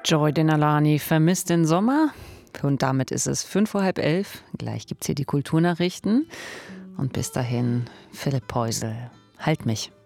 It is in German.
Joy Denalani vermisst den Sommer. Und damit ist es 11:05. Gleich gibt's hier die Kulturnachrichten. Und bis dahin, Philipp Poisel, halt mich.